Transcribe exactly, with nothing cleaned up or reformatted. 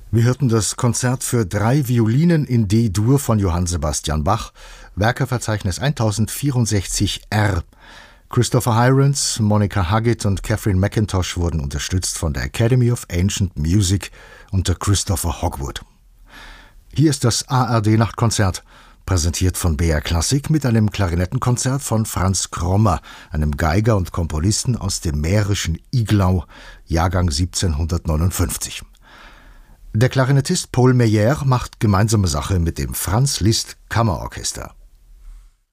Wir hörten das Konzert für drei Violinen in D-Dur von Johann Sebastian Bach, Werkeverzeichnis tausendvierundsechzig R. Christopher Hirons, Monica Huggett und Catherine McIntosh wurden unterstützt von der Academy of Ancient Music unter Christopher Hogwood. Hier ist das A R D-Nachtkonzert, präsentiert von B R Klassik mit einem Klarinettenkonzert von Franz Krommer, einem Geiger und Komponisten aus dem mährischen Iglau, Jahrgang siebzehnhundertneunundfünfzig. Der Klarinettist Paul Meyer macht gemeinsame Sache mit dem Franz Liszt Kammerorchester.